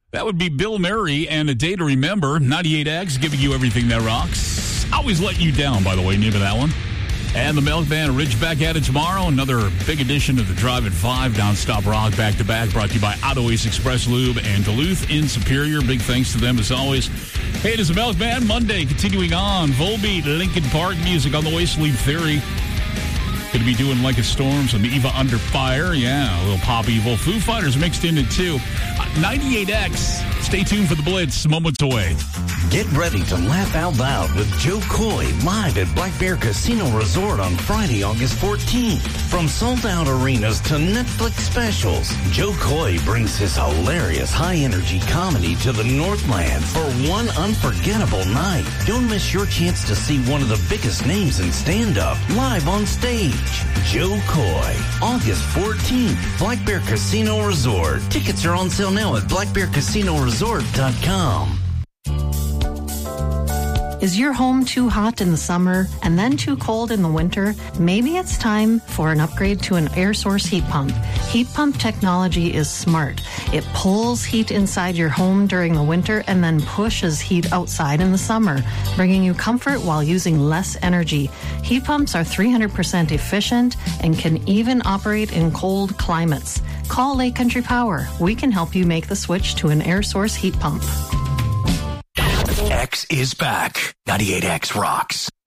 That would be Bill Murray and A Day to Remember. 98X giving you everything that rocks. Always let you down, by the way, name of that one. And the Milkman Ridge back at it tomorrow. Another big edition of the Drive at 5 Nonstop Rock back-to-back, brought to you by Auto Ace Express Lube and Duluth in Superior. Big thanks to them as always. Hey, it is the Milkman Monday. Continuing on, Volbeat, Linkin Park music on the way, Sleep Theory. Going to be doing Like a Storm, some Eva Under Fire. Yeah, a little Pop Evil. Foo Fighters mixed in it too. 98X. Stay tuned for the Blitz. Moments away. Get ready to laugh out loud with Joe Coy live at Black Bear Casino Resort on Friday, August 14th. From sold-out arenas to Netflix specials, Joe Coy brings his hilarious high-energy comedy to the Northland for one unforgettable night. Don't miss your chance to see one of the biggest names in stand-up live on stage. Joe Coy, August 14th, Black Bear Casino Resort. Tickets are on sale now at blackbearcasinoresort.com. Is your home too hot in the summer and then too cold in the winter? Maybe it's time for an upgrade to an air source heat pump. Heat pump technology is smart. It pulls heat inside your home during the winter and then pushes heat outside in the summer, bringing you comfort while using less energy. Heat pumps are 300% efficient and can even operate in cold climates. Call Lake Country Power. We can help you make the switch to an air source heat pump. X is back. 98X rocks.